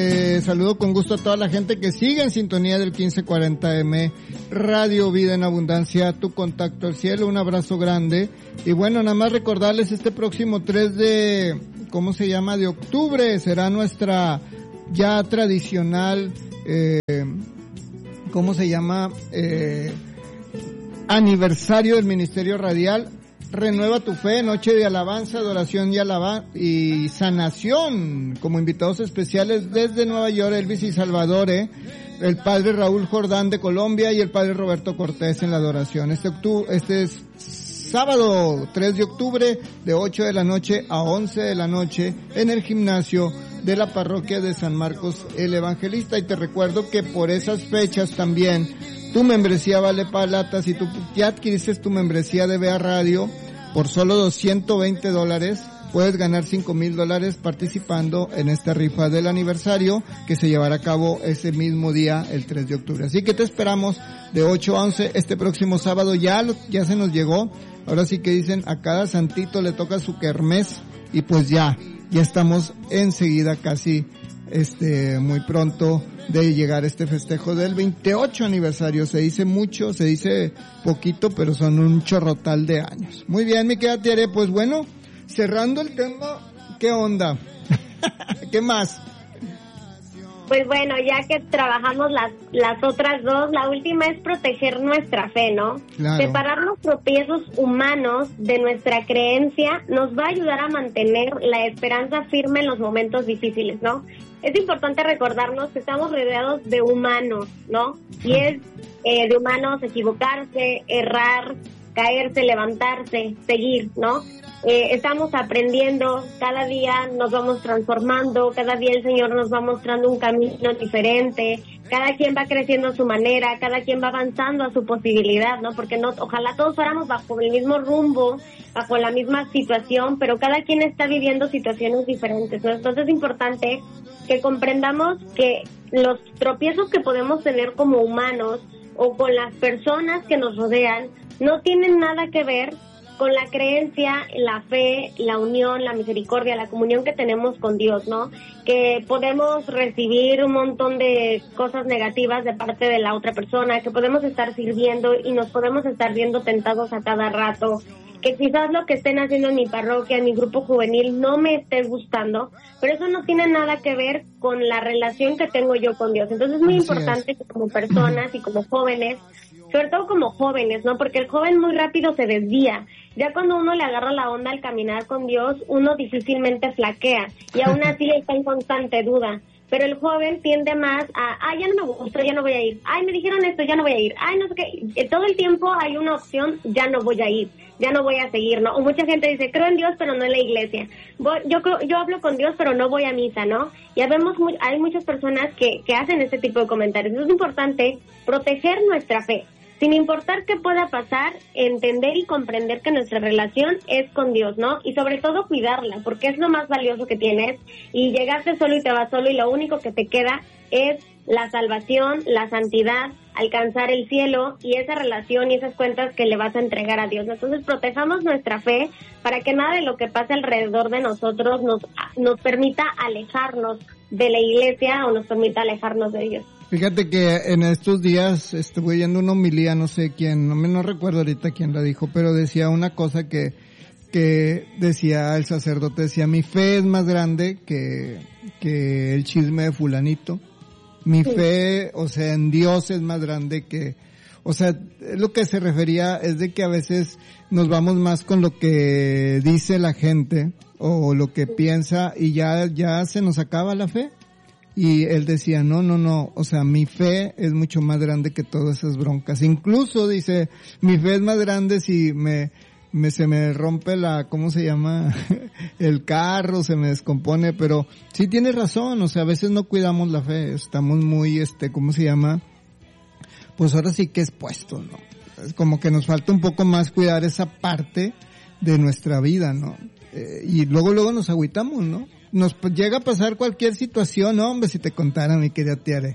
Saludo con gusto a toda la gente que sigue en sintonía del 1540M, Radio Vida en Abundancia, tu contacto al cielo, un abrazo grande. Y bueno, nada más recordarles este próximo 3 de octubre, será nuestra ya tradicional, aniversario del Ministerio Radial. Renueva tu fe, noche de alabanza, adoración y sanación, como invitados especiales desde Nueva York, Elvis y Salvador, el padre Raúl Jordán de Colombia y el padre Roberto Cortés en la adoración. Este es sábado 3 de octubre de 8 de la noche a 11 de la noche en el gimnasio de la parroquia de San Marcos el Evangelista. Y te recuerdo que por esas fechas también tu membresía vale palata. Si tú ya adquiriste tu membresía de BA Radio por solo $220, puedes ganar $5,000 participando en esta rifa del aniversario que se llevará a cabo ese mismo día, el 3 de octubre. Así que te esperamos de 8 a 11 este próximo sábado. Ya se nos llegó. Ahora sí que dicen, a cada santito le toca su kermés y pues ya estamos enseguida casi muy pronto de llegar a este festejo del 28 aniversario. Se dice mucho, se dice poquito, pero son un chorrotal de años. Muy bien, mi querida Tere, pues bueno, cerrando el tema, ¿qué onda? ¿Qué más? Pues bueno, ya que trabajamos las otras dos, la última es proteger nuestra fe, ¿no? Claro. Separar los tropiezos humanos de nuestra creencia nos va a ayudar a mantener la esperanza firme en los momentos difíciles, ¿no? Es importante recordarnos que estamos rodeados de humanos, ¿no? Y es de humanos equivocarse, errar, caerse, levantarse, seguir, ¿no? Estamos aprendiendo, cada día nos vamos transformando, cada día el Señor nos va mostrando un camino diferente, cada quien va creciendo a su manera, cada quien va avanzando a su posibilidad, ¿no? Porque ojalá todos fuéramos bajo el mismo rumbo, bajo la misma situación, pero cada quien está viviendo situaciones diferentes, ¿no? Entonces es importante que comprendamos que los tropiezos que podemos tener como humanos o con las personas que nos rodean no tienen nada que ver con la creencia, la fe, la unión, la misericordia, la comunión que tenemos con Dios, ¿no? Que podemos recibir un montón de cosas negativas de parte de la otra persona, que podemos estar sirviendo y nos podemos estar viendo tentados a cada rato, que quizás lo que estén haciendo en mi parroquia, en mi grupo juvenil, no me esté gustando, pero eso no tiene nada que ver con la relación que tengo yo con Dios. Entonces es muy importante que como personas y como jóvenes, sobre todo como jóvenes, ¿no? Porque el joven muy rápido se desvía. Ya cuando uno le agarra la onda al caminar con Dios, uno difícilmente flaquea y aún así está en constante duda. Pero el joven tiende más a, ya no me gustó, ya no voy a ir. Ay, me dijeron esto, ya no voy a ir. Ay, no sé qué. Todo el tiempo hay una opción, ya no voy a ir, ya no voy a seguir, ¿no? O mucha gente dice, creo en Dios, pero no en la iglesia. Yo hablo con Dios, pero no voy a misa, ¿no? Ya vemos, hay muchas personas que hacen este tipo de comentarios. Entonces es importante proteger nuestra fe. Sin importar qué pueda pasar, entender y comprender que nuestra relación es con Dios, ¿no? Y sobre todo cuidarla, porque es lo más valioso que tienes. Y llegaste solo y te vas solo y lo único que te queda es la salvación, la santidad, alcanzar el cielo y esa relación y esas cuentas que le vas a entregar a Dios. Entonces protejamos nuestra fe para que nada de lo que pase alrededor de nosotros nos permita alejarnos de la iglesia o nos permita alejarnos de Dios. Fíjate que en estos días estuve oyendo una homilía, no sé quién, no recuerdo ahorita quién la dijo, pero decía una cosa que decía el sacerdote, decía, mi fe es más grande que el chisme de fulanito. Mi fe, o sea, en Dios es más grande que, o sea, lo que se refería es de que a veces nos vamos más con lo que dice la gente o lo que piensa y ya se nos acaba la fe. Y él decía, no, o sea, mi fe es mucho más grande que todas esas broncas. Incluso dice, mi fe es más grande si se me rompe ¿cómo se llama? El carro, se me descompone, pero sí tienes razón, o sea, a veces no cuidamos la fe, estamos muy, ¿cómo se llama? Pues ahora sí que es puesto, ¿no? Es como que nos falta un poco más cuidar esa parte de nuestra vida, ¿no? Y luego nos agüitamos, ¿no? Nos llega a pasar cualquier situación, ¿no? Hombre, si te contara, mi querida Tiare.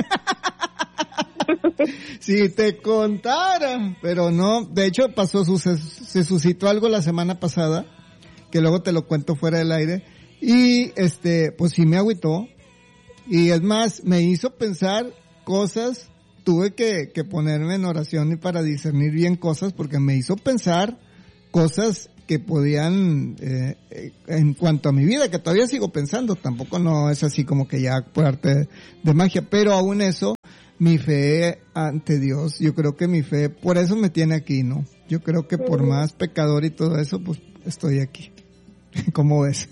Si te contara, pero no, de hecho se suscitó algo la semana pasada, que luego te lo cuento fuera del aire, y pues sí me agüitó, Y es más, me hizo pensar cosas, tuve que ponerme en oración y para discernir bien cosas, porque me hizo pensar cosas que podían, en cuanto a mi vida, que todavía sigo pensando, tampoco no es así como que ya por arte de magia, pero aún eso, mi fe ante Dios, yo creo que mi fe, por eso me tiene aquí, ¿no? Yo creo que por más pecador y todo eso, pues estoy aquí. ¿Cómo ves?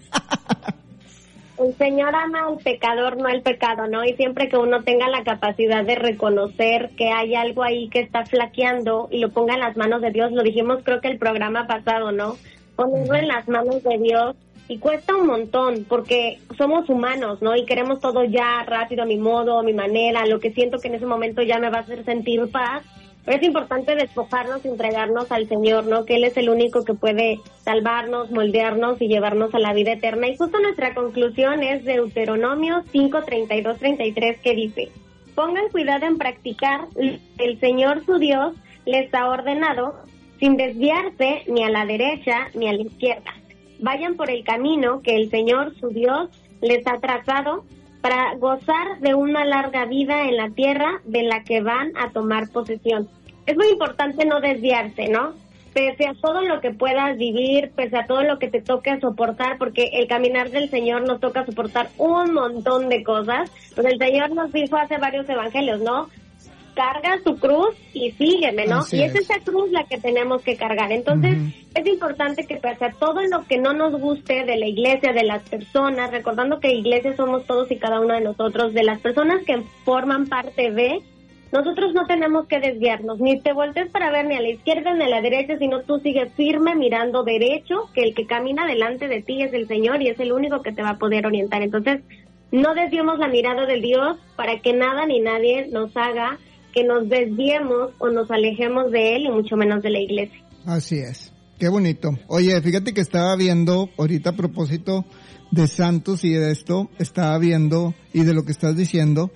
El Señor ama al pecador, no al pecado, ¿no? Y siempre que uno tenga la capacidad de reconocer que hay algo ahí que está flaqueando y lo ponga en las manos de Dios, lo dijimos creo que el programa pasado, ¿no? Ponerlo en las manos de Dios, y cuesta un montón porque somos humanos, ¿no? Y queremos todo ya rápido, a mi modo, a mi manera, lo que siento que en ese momento ya me va a hacer sentir paz. Pero es importante despojarnos y entregarnos al Señor, ¿no? Que Él es el único que puede salvarnos, moldearnos y llevarnos a la vida eterna. Y justo nuestra conclusión es Deuteronomio 5:32-33, que dice: pongan cuidado en practicar el Señor su Dios les ha ordenado, sin desviarse ni a la derecha ni a la izquierda. Vayan por el camino que el Señor su Dios les ha trazado para gozar de una larga vida en la tierra de la que van a tomar posesión. Es muy importante no desviarse, ¿no? Pese a todo lo que puedas vivir, pese a todo lo que te toque soportar, porque el caminar del Señor nos toca soportar un montón de cosas. Pues el Señor nos dijo hace varios evangelios, ¿no? Carga tu cruz y sígueme, ¿no? Así y es esa cruz la que tenemos que cargar. Entonces, es importante que pese a todo lo que no nos guste de la iglesia, de las personas, recordando que iglesia somos todos y cada uno de nosotros, de las personas que forman parte de, nosotros no tenemos que desviarnos, ni te voltees para ver ni a la izquierda ni a la derecha, sino tú sigues firme mirando derecho, que el que camina delante de ti es el Señor y es el único que te va a poder orientar. Entonces, no desviemos la mirada de Dios para que nada ni nadie nos haga que nos desviemos o nos alejemos de Él y mucho menos de la iglesia. Así es. Qué bonito. Oye, fíjate que estaba viendo, ahorita a propósito de santos y de esto, estaba viendo, y de lo que estás diciendo,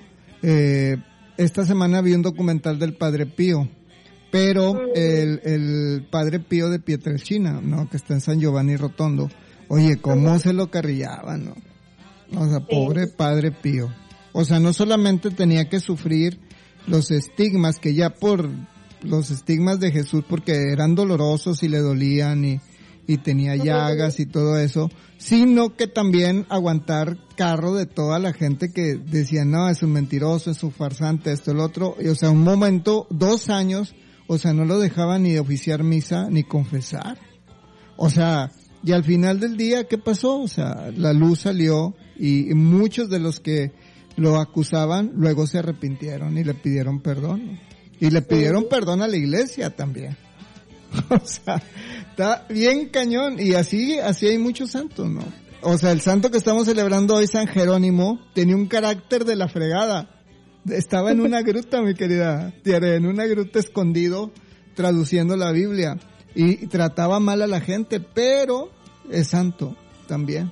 esta semana vi un documental del Padre Pío, pero el Padre Pío de Pietrelcina, ¿no? Que está en San Giovanni Rotondo. Oye, cómo se lo carrillaban, ¿no? O sea, pobre Padre Pío. O sea, no solamente tenía que sufrir los estigmas, que ya por los estigmas de Jesús, porque eran dolorosos y le dolían y tenía llagas y todo eso, sino que también aguantar carro de toda la gente que decía, no, es un mentiroso, es un farsante, esto, el otro, y, o sea, un momento, 2 años, o sea, no lo dejaban ni oficiar misa, ni confesar. O sea, y al final del día, ¿qué pasó? O sea, la luz salió y muchos de los que lo acusaban, luego se arrepintieron y le pidieron perdón. Y le pidieron perdón a la iglesia también. O sea, está bien cañón. Y así hay muchos santos, ¿no? O sea, el santo que estamos celebrando hoy, San Jerónimo, tenía un carácter de la fregada. Estaba en una gruta, mi querida Tiare, en una gruta escondido, traduciendo la Biblia. Y trataba mal a la gente, pero es santo también.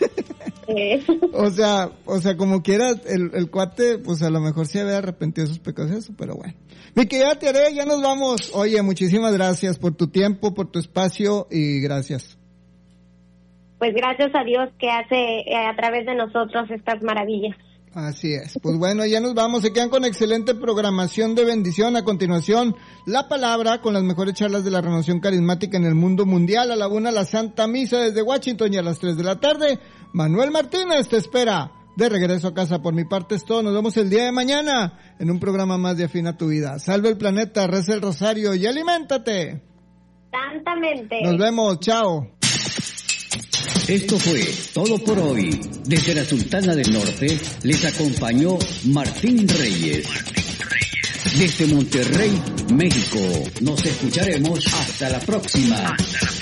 O sea, como quiera, el cuate, pues a lo mejor se había arrepentido de sus pecados, eso, pero bueno. Mi querida Tiare, ya nos vamos. Oye, muchísimas gracias por tu tiempo, por tu espacio y gracias. Pues gracias a Dios que hace a través de nosotros estas maravillas. Así es. Pues bueno, ya nos vamos. Se quedan con excelente programación de bendición. A continuación, la palabra con las mejores charlas de la renovación carismática en el mundo mundial. A la 1, la Santa Misa desde Washington, y a las 3 de la tarde, Manuel Martínez te espera. De regreso a casa. Por mi parte es todo. Nos vemos el día de mañana en un programa más de Afina tu Vida. Salve el planeta, reza el rosario y aliméntate Santamente. Nos vemos. Chao. Esto fue todo por hoy. Desde la Sultana del Norte les acompañó Martín Reyes. Desde Monterrey, México. Nos escucharemos hasta la próxima.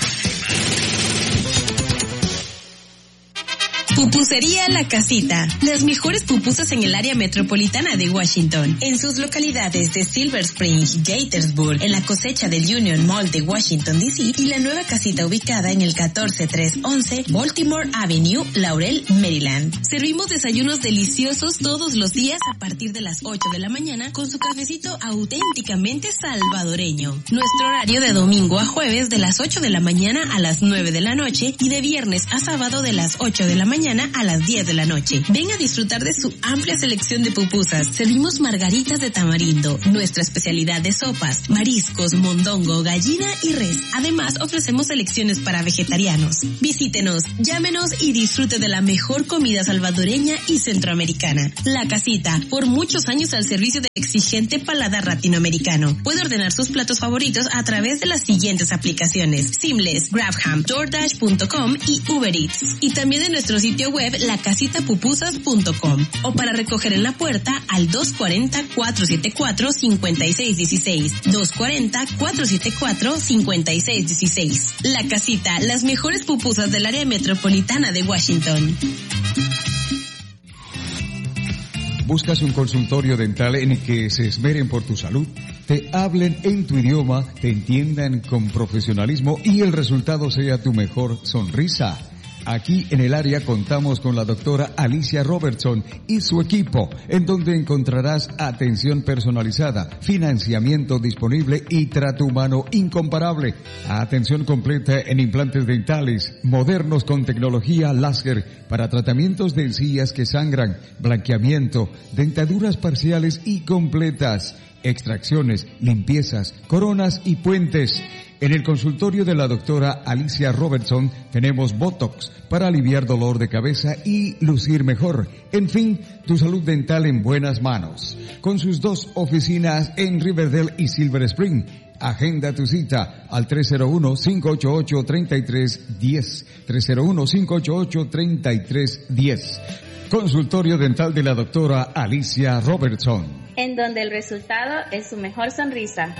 Pupusería La Casita. Las mejores pupusas en el área metropolitana de Washington. En sus localidades de Silver Spring, Gaithersburg, en la cosecha del Union Mall de Washington, D.C. y la nueva casita ubicada en el 14311 Baltimore Avenue, Laurel, Maryland. Servimos desayunos deliciosos todos los días a partir de las 8 de la mañana con su cafecito auténticamente salvadoreño. Nuestro horario de domingo a jueves de las 8 de la mañana a las 9 de la noche y de viernes a sábado de las 8 de la mañana mañana a las 10 de la noche. Ven a disfrutar de su amplia selección de pupusas. Servimos margaritas de tamarindo, nuestra especialidad de sopas, mariscos, mondongo, gallina y res. Además, ofrecemos selecciones para vegetarianos. Visítenos, llámenos y disfrute de la mejor comida salvadoreña y centroamericana. La Casita, por muchos años al servicio del exigente paladar latinoamericano. Puede ordenar sus platos favoritos a través de las siguientes aplicaciones: Seamless, Grabham, DoorDash.com y Uber Eats. Y también en nuestro sitio web lacasitapupusas.com, o para recoger en la puerta al 240-474-5616. 240-474-5616. La Casita, las mejores pupusas del área metropolitana de Washington. ¿Buscas un consultorio dental en el que se esmeren por tu salud? Te hablen en tu idioma, te entiendan con profesionalismo y el resultado sea tu mejor sonrisa. Aquí en el área contamos con la doctora Alicia Robertson y su equipo, en donde encontrarás atención personalizada, financiamiento disponible y trato humano incomparable. Atención completa en implantes dentales, modernos con tecnología láser para tratamientos de encías que sangran, blanqueamiento, dentaduras parciales y completas, extracciones, limpiezas, coronas y puentes. En el consultorio de la doctora Alicia Robertson tenemos Botox para aliviar dolor de cabeza y lucir mejor. En fin, tu salud dental en buenas manos. Con sus 2 oficinas en Riverdale y Silver Spring. Agenda tu cita al 301-588-3310. 301-588-3310. Consultorio dental de la doctora Alicia Robertson. En donde el resultado es su mejor sonrisa.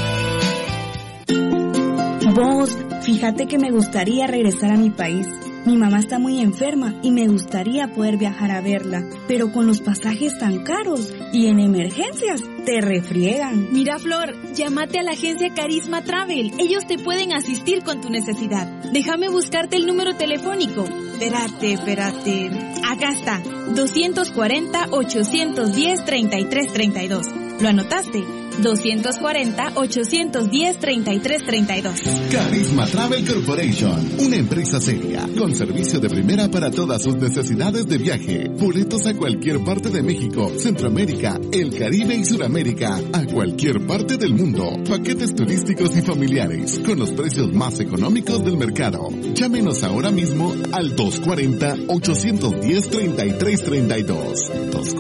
Vos, fíjate que me gustaría regresar a mi país. Mi mamá está muy enferma y me gustaría poder viajar a verla, pero con los pasajes tan caros y en emergencias te refriegan. Mira, Flor, llámate a la agencia Carisma Travel. Ellos te pueden asistir con tu necesidad. Déjame buscarte el número telefónico. Espérate. Acá está, 240-810-3332. ¿Lo anotaste? 240-810-3332. Carisma Travel Corporation, una empresa seria, con servicio de primera para todas sus necesidades de viaje. Boletos a cualquier parte de México, Centroamérica, el Caribe y Suramérica, a cualquier parte del mundo. Paquetes turísticos y familiares, con los precios más económicos del mercado. Llámenos ahora mismo al 240-810-3332.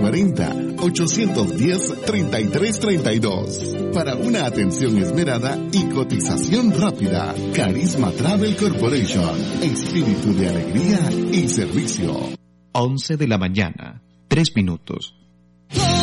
240-810-3332. Para una atención esmerada y cotización rápida. Carisma Travel Corporation. Espíritu de alegría y servicio. 11 de la mañana, 3 minutos.